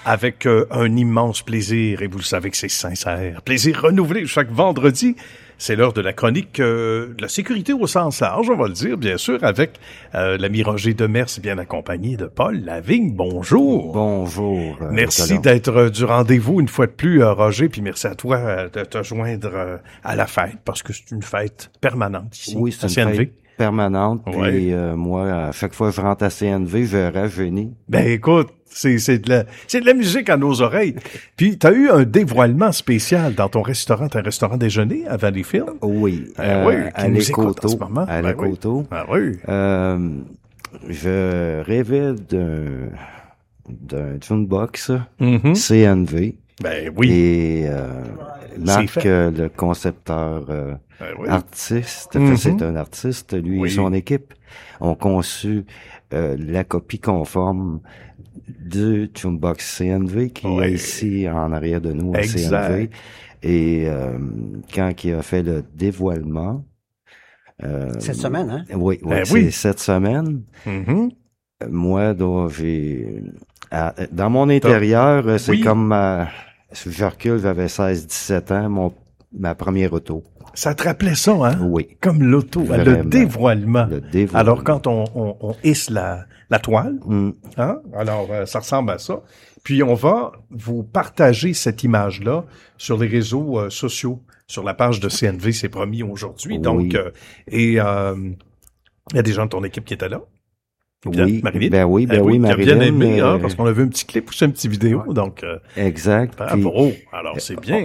avec un immense plaisir, et vous le savez que c'est sincère, plaisir renouvelé chaque vendredi. C'est l'heure de la chronique de la sécurité au sens large, on va le dire, bien sûr, avec l'ami Roger Demers, bien accompagné de Paul Lavigne. Bonjour. Bonjour. Merci d'être du rendez-vous une fois de plus, Roger, puis merci à toi de te joindre à la fête, parce que c'est une fête permanente ici. Oui, c'est une fête permanente, puis moi, à chaque fois que je rentre à CNV, je rajeunis. Ben écoute, c'est de la musique à nos oreilles. Puis t'as eu un dévoilement spécial dans ton restaurant, un restaurant déjeuner à Valleyfield. Oui, à l'Écoto. À l'Écoto. Ah oui. Je rêvais d'un Tunebox CNV. Ben oui. Et Marc, le concepteur artiste, c'est un artiste, lui et son équipe ont conçu la copie conforme du Tunebox CNV qui est ici en arrière de nous à CNV. Et quand il a fait le dévoilement... cette semaine, hein? Oui, c'est cette semaine. Moi, donc, dans mon intérieur, c'est comme je recule, j'avais 16-17 ans, ma première auto. Ça te rappelait ça, hein? Oui. Comme l'auto, le dévoilement. Alors, quand on hisse la toile, hein? Alors, ça ressemble à ça. Puis, on va vous partager cette image-là sur les réseaux sociaux, sur la page de CNV, c'est promis aujourd'hui. Donc, il y a des gens de ton équipe qui étaient là. Marilyn. Ben oui, Marilyn. Qui a bien aimé, parce qu'on a vu un petit clip ou une petite vidéo, donc. Exact. Bravo. Alors, c'est bien.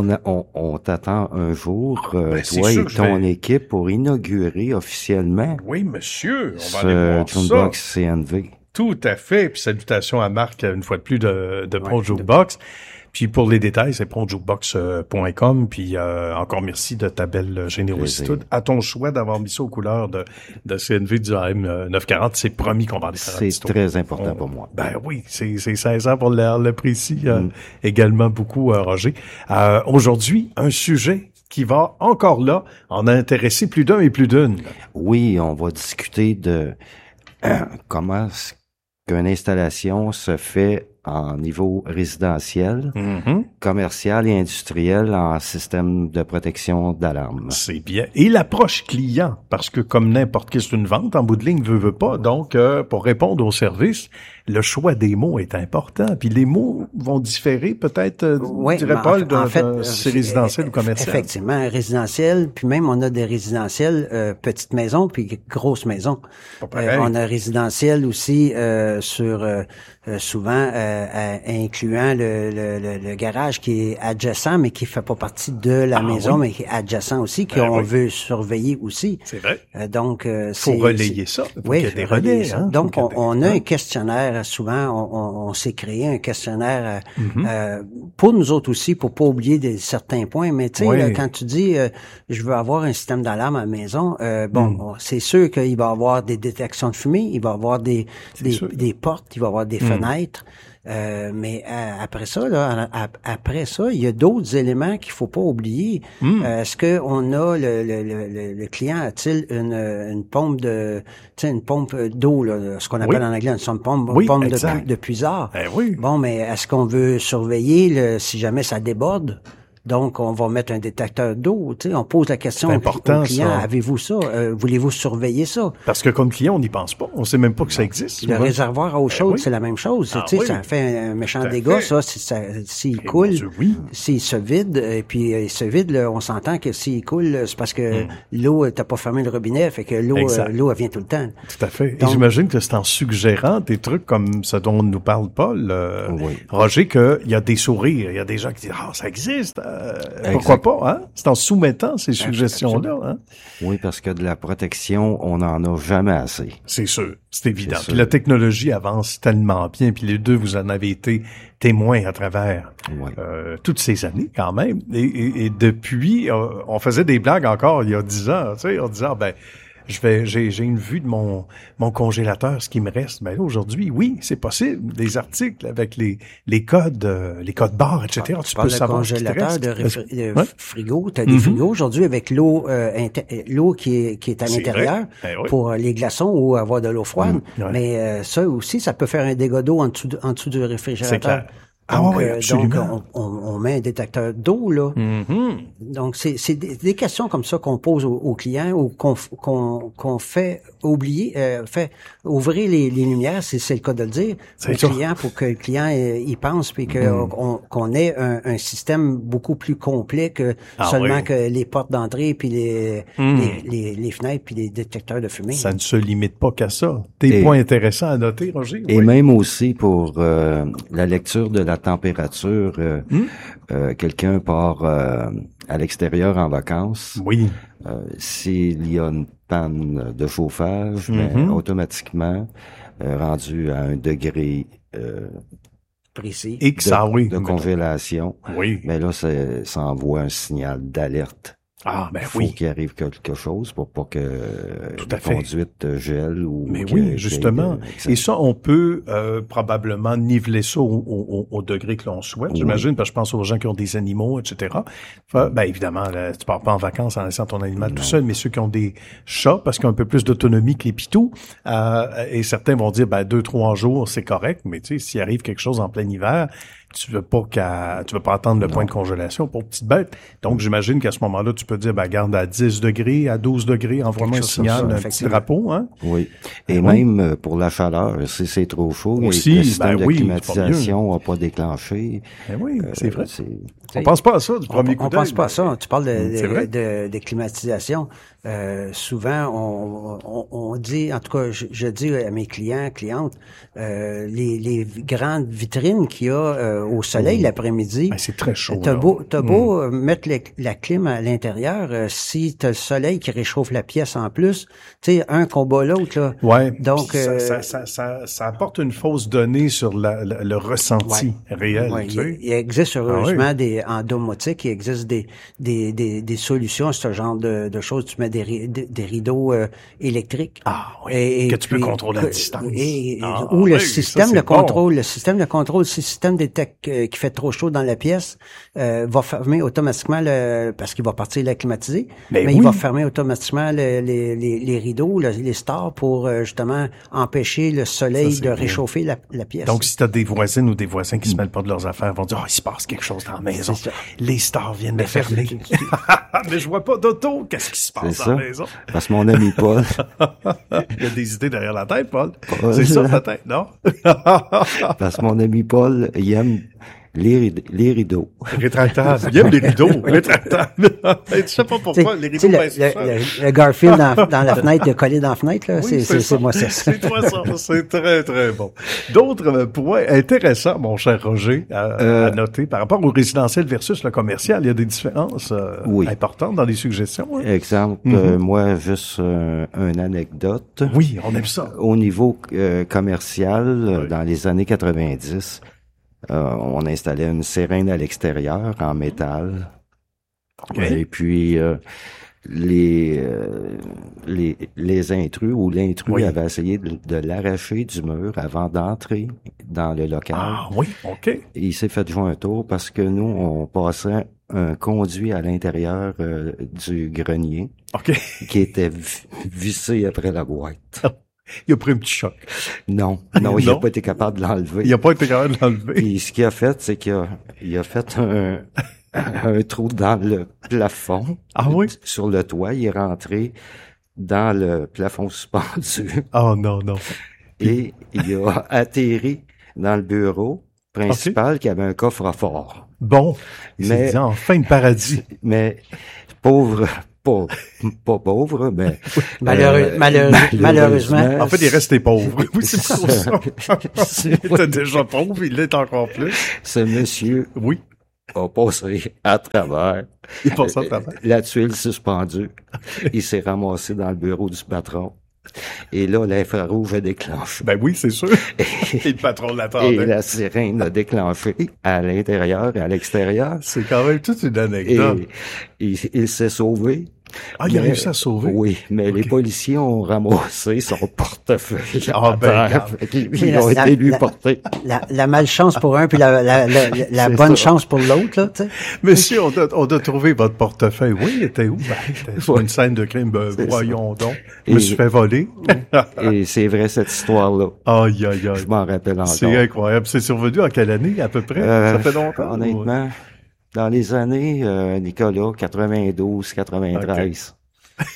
On t'attend un jour, toi et ton équipe, pour inaugurer officiellement. Oui, monsieur. On va aller voir Tunebox CNV. Tout à fait. Puis salutations à Marc, une fois de plus, de Pro Jukebox. Puis pour les détails, c'est projukebox.com. Puis encore merci de ta belle générosité. À ton choix d'avoir mis ça aux couleurs de CNV du AM 940. C'est promis qu'on va aller faire un C'est très important pour moi. Ben oui, c'est 16 ans pour le précis. Également beaucoup, Roger. Aujourd'hui, un sujet qui va encore là en intéresser plus d'un et plus d'une. Oui, on va discuter de comment qu'une installation se fait en niveau résidentiel, commercial et industriel en système de protection d'alarme. C'est bien. Et l'approche client, parce que comme n'importe quelle, c'est une vente, en bout de ligne, veut pas. Donc, pour répondre au service, le choix des mots est important. Puis les mots vont différer peut-être, dirais Paul, c'est résidentiel ou commercial. Effectivement, résidentiel, puis même on a des résidentiels petites maisons puis grosses maisons. On a résidentiel aussi sur souvent incluant le garage qui est adjacent mais qui fait pas partie de la maison mais qui est adjacent aussi qu'on veut surveiller aussi. C'est vrai. Donc faut relayer ça. Oui, il y a des relais. Hein? Donc on a un questionnaire. Souvent on s'est créé un questionnaire pour nous autres aussi pour pas oublier certains points. Mais tu sais quand tu dis je veux avoir un système d'alarme à la maison, c'est sûr qu'il va y avoir des détections de fumée, il va y avoir des portes, il va y avoir des fenêtres. Mais après ça, il y a d'autres éléments qu'il faut pas oublier. Est-ce que on a le client a-t-il une pompe une pompe d'eau là, ce qu'on appelle en anglais une pompe de puisard. Bon, mais est-ce qu'on veut surveiller si jamais ça déborde? Donc, on va mettre un détecteur d'eau. Tu sais, on pose la question au client, avez-vous ça? Voulez-vous surveiller ça? Parce que comme client, on n'y pense pas. On sait même pas que ça existe. Le réservoir à eau chaude, c'est la même chose. Tu sais, ça fait un méchant dégât, ça, s'il coule, s'il se vide. Et puis, il se vide, là, on s'entend que s'il coule, c'est parce que l'eau, t'as pas fermé le robinet, fait que l'eau, elle vient tout le temps. Tout à fait. Donc, et j'imagine que c'est en suggérant des trucs comme ce dont nous parle Paul, Roger, qu'il y a des sourires. Il y a des gens qui disent, ça existe. Pourquoi pas, hein? C'est en soumettant ces suggestions-là, hein? Oui, parce que de la protection, on n'en a jamais assez. C'est sûr, c'est évident. Puis la technologie avance tellement bien, puis les deux, vous en avez été témoins à travers toutes ces années, quand même. Et depuis, on faisait des blagues encore il y a 10 ans, tu sais, en disant, j'ai une vue de mon congélateur, ce qui me reste. Ben là, aujourd'hui, oui, c'est possible. Des articles avec les codes barres, etc. Tu peux savoir ce qui te reste. De frigo. Tu as des frigos aujourd'hui avec l'eau qui est à l'intérieur pour les glaçons ou avoir de l'eau froide. Mais ça aussi, ça peut faire un dégât d'eau en dessous du réfrigérateur. C'est clair. Donc, absolument. Donc, on met un détecteur d'eau, là. Donc, c'est des questions comme ça qu'on pose aux clients ou qu'on fait fait ouvrir les lumières, c'est le cas de le dire, au client pour que le client y pense puis qu'on ait un système beaucoup plus complet que seulement que les portes d'entrée puis les fenêtres puis les détecteurs de fumée. Ça ne se limite pas qu'à ça. Des points intéressants à noter, Roger. Et même aussi pour la lecture de la température, quelqu'un part à l'extérieur en vacances. Oui. S'il y a une panne de chauffage, ben, automatiquement, rendu à un degré précis de congélation, mais là, ça envoie un signal d'alerte. Ah, ben faut qu'il arrive quelque chose pour pas que la conduite gèle ou... Mais oui, justement. Et ça, on peut probablement niveler ça au degré que l'on souhaite, j'imagine, parce que je pense aux gens qui ont des animaux, etc. Enfin, ben évidemment, là, tu pars pas en vacances en laissant ton animal tout seul, mais ceux qui ont des chats, parce qu'ils ont un peu plus d'autonomie que les pitous, et certains vont dire, 2-3 jours, c'est correct, mais tu sais, s'il arrive quelque chose en plein hiver, tu veux pas attendre le point de congélation pour petite bête. Donc, j'imagine qu'à ce moment-là, tu peux dire, garde à 10 degrés, à 12 degrés, envoie-moi un signal, un petit drapeau, hein. Oui. Et même pour la chaleur, si c'est trop chaud, aussi, le système de climatisation n'a pas déclenché. Oui, c'est vrai. On pense pas à ça du premier coup d'œil. On pense pas à ça. Tu parles de climatisation. Souvent, on dit, en tout cas, je dis à mes clientes, les grandes vitrines qu'il y a au soleil l'après-midi. C'est très chaud. T'as beau mettre la clim à l'intérieur, si t'as le soleil qui réchauffe la pièce en plus, tu sais, un combat l'autre, là. Ouais. Donc, ça apporte une fausse donnée sur le ressenti réel. Ouais. Il existe heureusement en domotique, il existe des solutions à ce genre de choses. Tu mets des rideaux électriques. Ah oui. Que tu peux contrôler à distance. Ou le système de contrôle. Le système de contrôle, si le système détecte qu'il fait trop chaud dans la pièce, va fermer automatiquement parce qu'il va partir la climatiser. Mais il va fermer automatiquement les rideaux, les stores pour justement empêcher le soleil de réchauffer la pièce. Donc, si tu as des voisines ou des voisins qui se mêlent pas de leurs affaires, vont dire, il se passe quelque chose dans la maison. Les stores viennent de fermer. Mais je vois pas d'auto. Qu'est-ce qui se passe dans la maison? Parce que mon ami Paul. Il y a des idées derrière la tête, Paul. C'est ça, peut-être, non? Parce que mon ami Paul, il aime les rideaux. Rétractables. Il aime les rideaux. Rétractables. Je sais pas pourquoi. Les rideaux le Garfield dans la fenêtre, le collier dans la fenêtre, là, c'est moi ça. C'est toi ça. C'est très, très bon. D'autres points intéressants, mon cher Roger, à noter par rapport au résidentiel versus le commercial. Il y a des différences importantes dans les suggestions. Hein? Exemple, moi, juste une anecdote. Oui, on aime ça. Au niveau commercial, dans les années 90, on installait une sirène à l'extérieur en métal. Et puis les intrus ou l'intrus avait essayé de l'arracher du mur avant d'entrer dans le local. Ah oui, OK. Et il s'est fait jouer un tour parce que nous, on passait un conduit à l'intérieur du grenier qui était vissé après la boîte. Il a pris un petit choc. Non, il n'a pas été capable de l'enlever. Il n'a pas été capable de l'enlever. Puis ce qu'il a fait, c'est qu'il a fait un trou dans le plafond. Ah oui? Sur le toit, il est rentré dans le plafond suspendu. Oh non. Et il a atterri dans le bureau principal qui avait un coffre-fort. Bon, c'est enfin une paradis. Mais pauvre... Pas pauvre, mais... Malheureusement. En fait, il est resté pauvre. Oui, c'est pour ça. Il était déjà pauvre, il l'est encore plus. Ce monsieur... Oui. A passé à travers. Il est passé à travers. La tuile suspendue. Il s'est ramassé dans le bureau du patron. Et là, l'infrarouge a déclenché. Ben oui, c'est sûr. Et le patron l'attendait. Et la sirène a déclenché à l'intérieur et à l'extérieur. C'est quand même toute une anecdote. Et il s'est sauvé. Ah, il a réussi à sauver? Oui, mais les policiers ont ramassé son portefeuille. Ils ont été lui porter. La malchance pour un, puis la bonne chance pour l'autre, là, tu sais. Monsieur, on a trouvé votre portefeuille. Oui, il était où? C'était sur une scène de crime. Voyons donc. Je me suis fait voler. Et c'est vrai, cette histoire-là. Aïe, aïe, aïe. Je m'en rappelle encore. C'est incroyable. C'est survenu en quelle année, à peu près? Ça fait longtemps? Honnêtement, dans les années, Nicolas, 92, 93. Okay.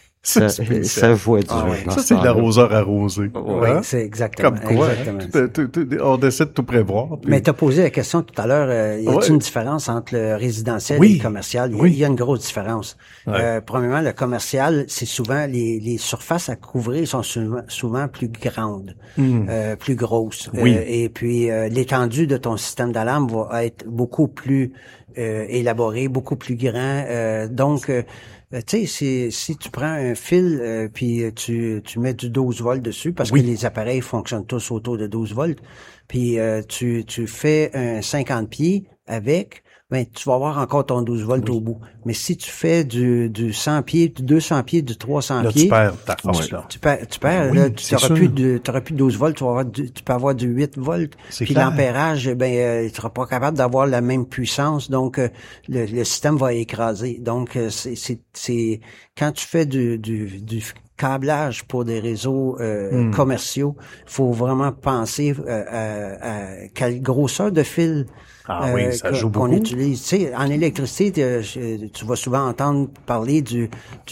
Ça voit dur. Ça, c'est de l'arroseur arrosé. Oui, c'est exactement. Comme quoi, on essaie de tout prévoir. Puis... Mais tu as posé la question tout à l'heure, y a-t-il une différence entre le résidentiel et le commercial? Il y a une grosse différence. Premièrement, le commercial, c'est souvent les surfaces à couvrir sont souvent plus grandes, plus grosses. Et puis, l'étendue de ton système d'alarme va être beaucoup plus élaboré, beaucoup plus grand. Donc, tu sais, si tu prends un fil puis tu mets du 12 volts dessus, parce que les appareils fonctionnent tous autour de 12 volts, puis tu fais un 50 pieds avec, ben tu vas avoir encore ton 12 volts au bout. Mais si tu fais du 100 pieds, du 200 pieds, du 300 là, pieds, tu perds ta force là. Tu perds là, tu n'auras plus de 12 volts, tu peux avoir du 8 volts. Puis l'ampérage, tu seras pas capable d'avoir la même puissance, donc le système va écraser. Donc c'est quand tu fais du câblage pour des réseaux commerciaux, il faut vraiment penser à quelle grosseur de fil qu'on utilise. Tu sais, en électricité, tu vas souvent entendre parler du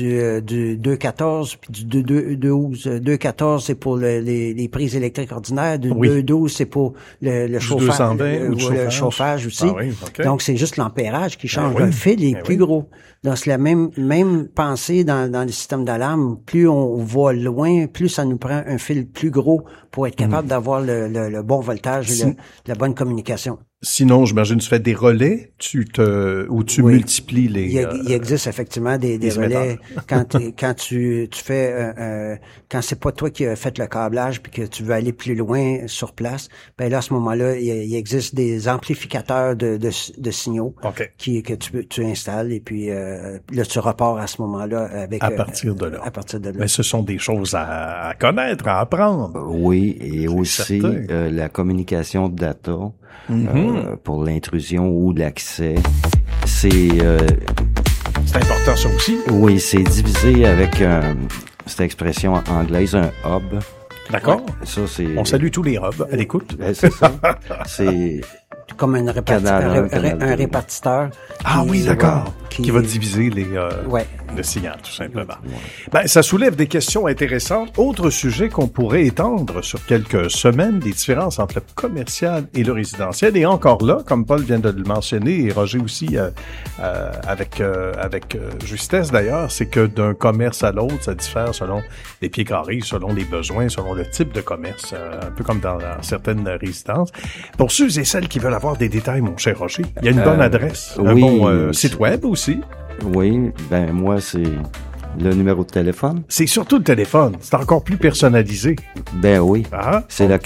214 puis du 212. 214 c'est pour les prises électriques ordinaires, du 212 c'est pour le chauffage, 220, le chauffage aussi. Donc c'est juste l'ampérage qui change. Le fil est plus gros. Donc c'est la même pensée dans le système d'alarme. Plus on va loin, plus ça nous prend un fil plus gros pour être capable d'avoir le bon voltage et la bonne communication. Sinon, j'imagine, tu fais des relais, tu multiplies les... Il existe effectivement des relais. Quand tu fais, quand c'est pas toi qui as fait le câblage puis que tu veux aller plus loin sur place, ben là, à ce moment-là, il existe des amplificateurs de signaux que tu installes et puis là, tu repars à ce moment-là avec... À partir de là. Mais ce sont des choses à connaître, à apprendre. Oui, et aussi la communication de data. Pour l'intrusion ou l'accès. C'est important ça aussi. Oui, c'est divisé avec cette expression anglaise, un hub. D'accord. Ça, c'est... On salue tous les hubs à l'écoute. C'est ça. C'est... Comme un répartiteur. Ah oui, d'accord. Qui va diviser le signal, tout simplement. Ben, ça soulève des questions intéressantes. Autre sujet qu'on pourrait étendre sur quelques semaines, des différences entre le commercial et le résidentiel. Et encore là, comme Paul vient de le mentionner, et Roger aussi, avec justesse d'ailleurs, c'est que d'un commerce à l'autre, ça diffère selon les pieds carrés, selon les besoins, selon le type de commerce, un peu comme dans certaines résidences. Pour ceux et celles qui veulent avoir des détails, mon cher Roger, il y a une bonne adresse, un bon site web aussi. Oui, ben moi, c'est le numéro de téléphone. C'est surtout le téléphone. C'est encore plus personnalisé. Ben oui. C'est le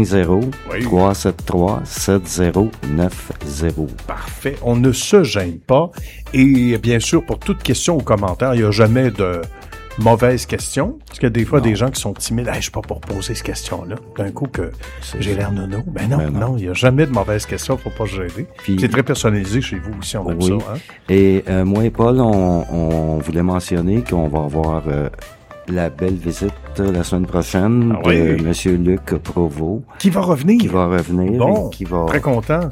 450-373-7090. Parfait. On ne se gêne pas. Et bien sûr, pour toute question ou commentaire, il n'y a jamais de mauvaise question. Parce qu'il y a des fois des gens qui sont timides. Hey, je suis pas pour poser cette question-là. D'un coup que j'ai l'air nono. Ben non, il n'y a jamais de mauvaise question. Faut pas se gêner. Puis, c'est très personnalisé chez vous aussi, on aime ça. Hein? Et moi et Paul, on voulait mentionner qu'on va avoir la belle visite la semaine prochaine de Monsieur Luc Provost. Qui va revenir. Bon, qui va très content.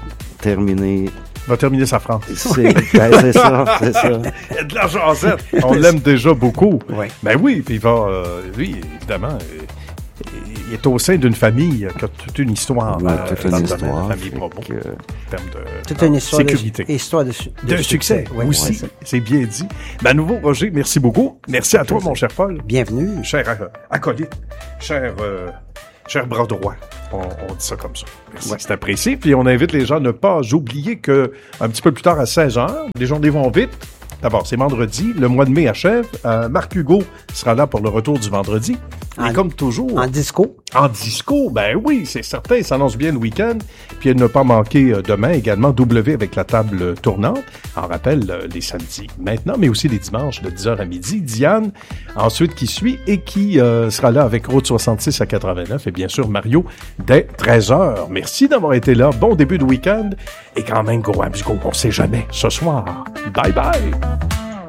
Va terminer sa France. C'est ça. Il y a de la jasette. On l'aime déjà beaucoup. Oui. Ben oui, puis il va, lui, évidemment, il est au sein d'une famille qui a toute une histoire. Toute une histoire. La famille Provost, en termes de toute une histoire sécurité. Histoire de succès. Aussi, c'est bien dit. Ben, à nouveau, Roger, merci beaucoup. Merci à toi, mon cher Paul. Bienvenue. Cher acolyte, cher bras droit. On dit ça comme ça. Merci, c'est apprécié. Puis on invite les gens à ne pas oublier que un petit peu plus tard à 16h, les journées vont vite. D'abord, c'est vendredi. Le mois de mai achève. Marc Hugo sera là pour le retour du vendredi. Et comme toujours. En disco. En disco, ben oui, c'est certain, ça annonce bien le week-end. Puis ne pas manquer demain également W avec la table tournante. En rappel, les samedis maintenant, mais aussi les dimanches de 10h à midi. Diane, ensuite qui suit et qui sera là avec Route 66 à 89 et bien sûr Mario dès 13h. Merci d'avoir été là. Bon début de week-end et quand même, go, on sait jamais ce soir. Bye bye!